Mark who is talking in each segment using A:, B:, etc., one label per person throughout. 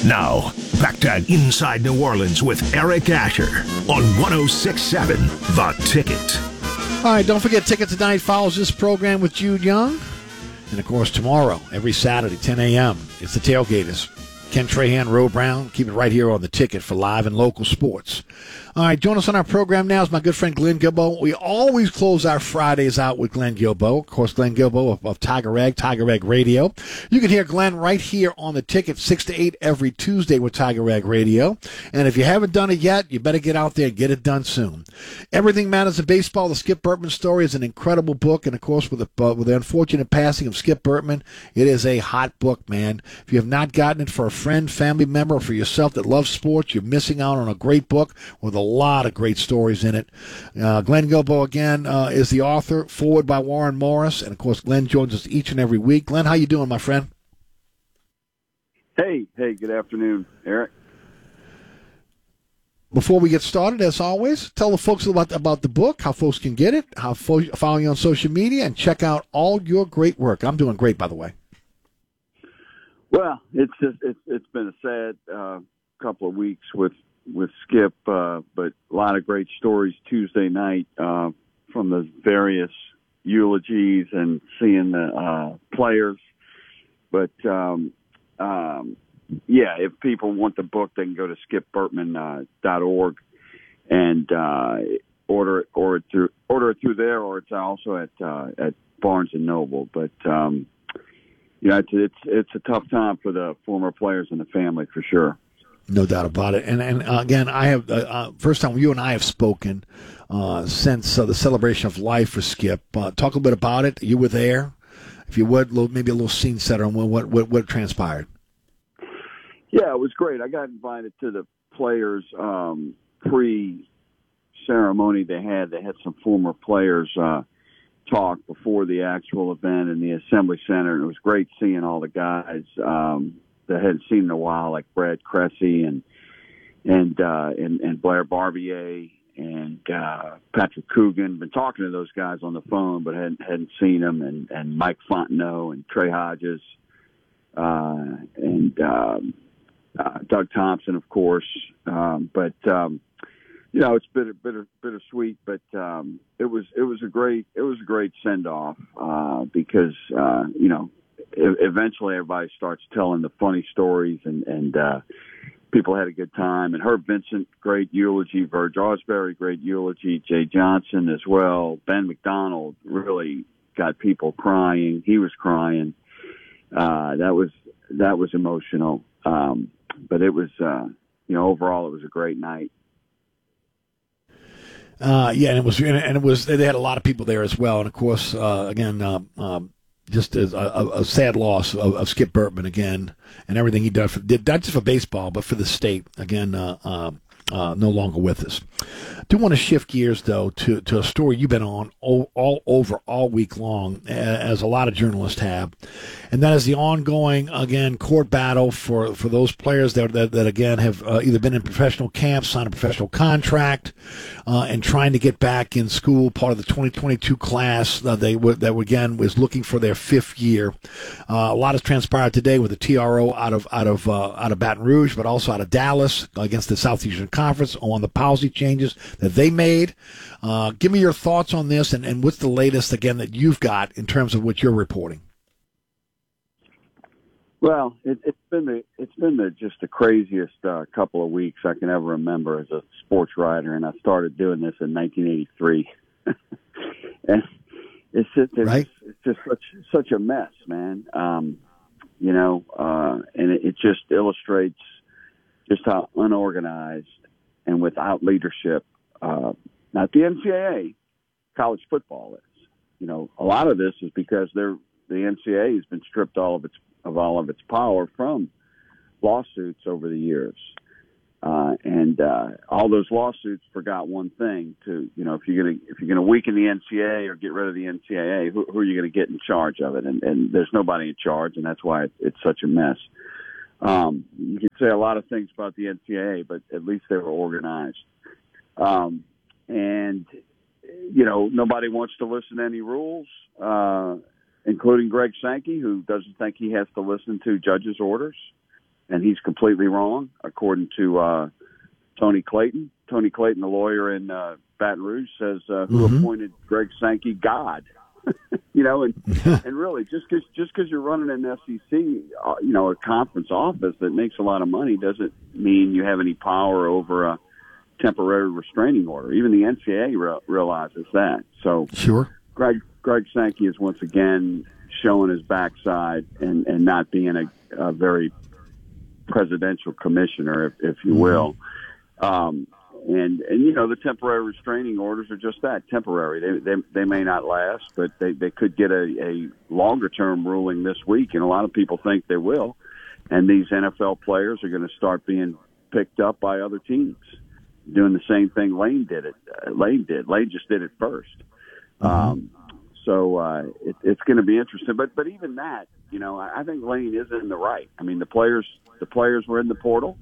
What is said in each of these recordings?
A: Now, back to Inside New Orleans with Eric Asher on 106.7 The Ticket.
B: All right, don't forget, Ticket Tonight follows this program with Jude Young. And, of course, tomorrow, every Saturday, 10 a.m., it's the Tailgaters. Ken Trahan, Ro Brown. Keep it right here on The Ticket for live and local sports. All right, join us on our program now is my good friend Glenn Guilbeau. We always close our Fridays out with Glenn Guilbeau. Of course, Glenn Guilbeau of Tiger Egg Radio. You can hear Glenn right here on The Ticket, 6 to 8 every Tuesday with Tiger Egg Radio. And if you haven't done it yet, you better get out there and get it done soon. Everything Matters in Baseball, the Skip Bertman story, is an incredible book. And, of course, with the unfortunate passing of Skip Bertman, it is a hot book, man. If you have not gotten it for a friend, family member, or for yourself that loves sports, you're missing out on a great book with a lot of great stories in it. Glenn Guilbeau, again, is the author, forward by Warren Morris. And, of course, Glenn joins us each and every week. Glenn, how you doing, my friend?
C: Hey, good afternoon, Eric.
B: Before we get started, as always, tell the folks about the book, how folks can get it, how follow you on social media, and check out all your great work. I'm doing great, by the way.
C: Well, it's been a sad couple of weeks with Skip, but a lot of great stories Tuesday night from the various eulogies and seeing the players. But if people want the book, they can go to skipbertman.org and order it through there, or it's also at Barnes and Noble. But it's a tough time for the former players and the family for sure.
B: No doubt about it. And again, I have first time you and I have spoken since the celebration of life for Skip. Talk a little bit about it. You were there, if you would, maybe a little scene setter on what transpired.
C: Yeah, it was great. I got invited to the players' pre-ceremony they had. They had some former players talk before the actual event in the Assembly Center, and it was great seeing all the guys that I hadn't seen in a while, like Brad Cressy and Blair Barbier and Patrick Coogan. Been talking to those guys on the phone, but hadn't seen them, and Mike Fontenot and Trey Hodges and Doug Thompson, of course. It's bittersweet, but it was a great send off because eventually everybody starts telling the funny stories and people had a good time. And Herb Vincent, great eulogy. Verge Ausberry, great eulogy. Jay Johnson as well. Ben McDonald really got people crying. He was crying. That was emotional. But it was, overall, it was a great night.
B: And it was. They had a lot of people there as well, and of course, just as a sad loss of Skip Bertman again, and everything he did not just for baseball but for the state. Again, no longer with us. Do want to shift gears though to a story you've been on all over all week long, as a lot of journalists have, and that is the ongoing court battle for those players that again have either been in professional camps, signed a professional contract, and trying to get back in school. Part of the 2022 class that again was looking for their fifth year. A lot has transpired today with the TRO out of Baton Rouge, but also out of Dallas against the Southeastern Conference on the policy changes that they made. Give me your thoughts on this, and what's the latest again that you've got in terms of what you're reporting.
C: Well, it's been just the craziest couple of weeks I can ever remember as a sports writer, and I started doing this in 1983. And it's just such a mess, man. And it just illustrates just how unorganized and without leadership, not the NCAA, college football is. A lot of this is because the NCAA has been stripped all of its power from lawsuits over the years, and all those lawsuits forgot one thing: if you're gonna weaken the NCAA or get rid of the NCAA, who are you going to get in charge of it? And there's nobody in charge, and that's why it's such a mess. You can say a lot of things about the NCAA, but at least they were organized. Nobody wants to listen to any rules, including Greg Sankey, who doesn't think he has to listen to judges' orders. and he's completely wrong, according to Tony Clayton. Tony Clayton, the lawyer in Baton Rouge, says who appointed Greg Sankey God. And really, just because you're running an SEC, a conference office that makes a lot of money doesn't mean you have any power over a temporary restraining order. Even the NCAA realizes that. So,
B: sure,
C: Greg Sankey is once again showing his backside and not being a very presidential commissioner, if you will. And the temporary restraining orders are just that, temporary. They may not last, but they could get a longer term ruling this week, and a lot of people think they will. And these NFL players are going to start being picked up by other teams, doing the same thing Lane did. Lane just did it first. So it's going to be interesting. But even that, I think Lane is in the right. I mean, the players were in the portal.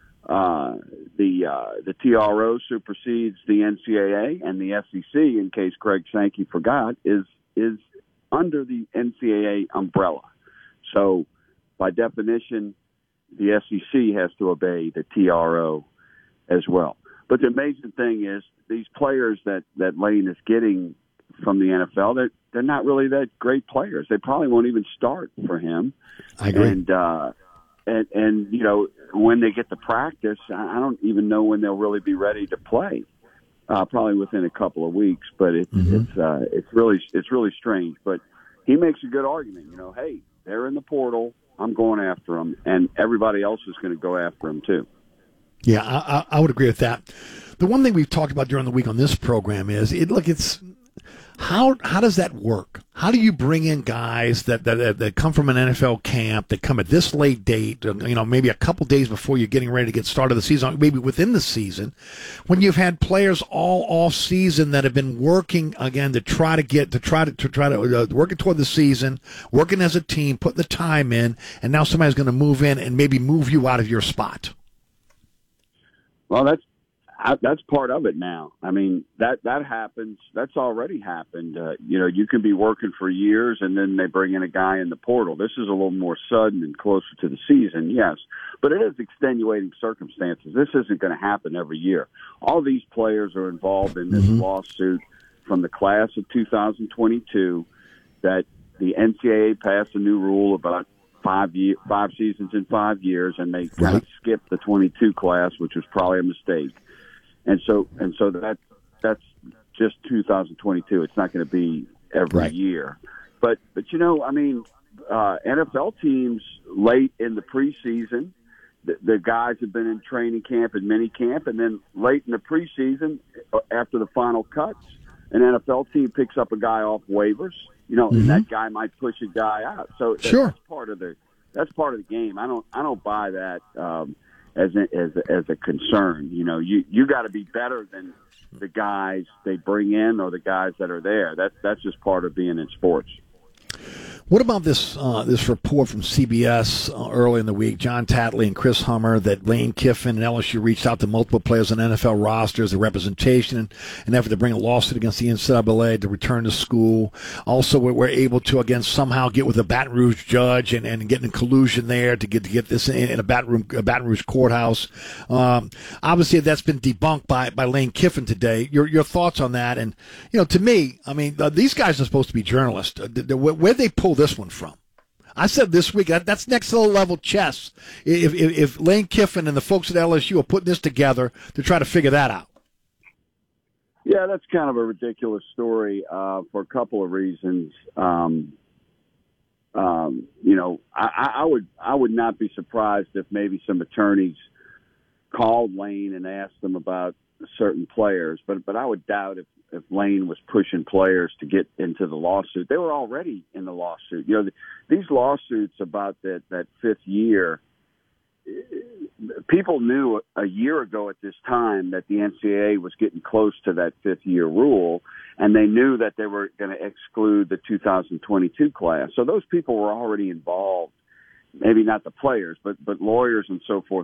C: The TRO supersedes the NCAA, and the SEC, in case Greg Sankey forgot, is under the NCAA umbrella. So, by definition, the SEC has to obey the TRO as well. But the amazing thing is, these players that Lane is getting from the NFL, they're not really that great players. They probably won't even start for him.
B: I agree.
C: And when they get to practice, I don't even know when they'll really be ready to play. Probably within a couple of weeks, but it's really strange. But he makes a good argument. Hey, they're in the portal. I'm going after them, and everybody else is going to go after them too.
B: Yeah, I would agree with that. The one thing we've talked about during the week on this program is how does that work? How do you bring in guys that come from an NFL camp, that come at this late date, maybe a couple days before you're getting ready to get started the season, maybe within the season, when you've had players all off season that have been working again to try to working toward the season, working as a team, putting the time in, and now somebody's going to move in and maybe move you out of your spot.
C: Well, that's part of it now. I mean, that happens. That's already happened. You can be working for years, and then they bring in a guy in the portal. This is a little more sudden and closer to the season, yes. But it is extenuating circumstances. This isn't going to happen every year. All these players are involved in this lawsuit from the class of 2022 that the NCAA passed a new rule about 5 seasons in 5 years, and they skipped the 22 class, which was probably a mistake. And so that's just 2022. It's not going to be every year. But NFL teams late in the preseason, the guys have been in training camp and mini camp, and then late in the preseason, after the final cuts, an NFL team picks up a guy off waivers. And that guy might push a guy out. So that's part of the game. I don't buy that. As a concern, you got to be better than the guys they bring in or the guys that are there. That's just part of being in sports.
B: What about this report from CBS early in the week, John Tatley and Chris Hummer, that Lane Kiffin and LSU reached out to multiple players on NFL rosters, the representation, and an effort to bring a lawsuit against the NCAA to return to school. Also, we're able to, again, somehow get with a Baton Rouge judge and get in collusion there to get this in a Baton Rouge courthouse. Obviously, that's been debunked by Lane Kiffin today. Your thoughts on that? And, to me, I mean, these guys are supposed to be journalists. Where they pull this one from? I said this week that's next level chess. If Lane Kiffin and the folks at LSU are putting this together to try to figure that out.
C: Yeah, that's kind of a ridiculous story for a couple of reasons. I would not be surprised if maybe some attorneys called Lane and asked them about certain players, but I would doubt if Lane was pushing players to get into the lawsuit. They were already in the lawsuit. These lawsuits about that fifth year, people knew a year ago at this time that the NCAA was getting close to that fifth year rule, and they knew that they were going to exclude the 2022 class. So those people were already involved. Maybe not the players, but lawyers and so forth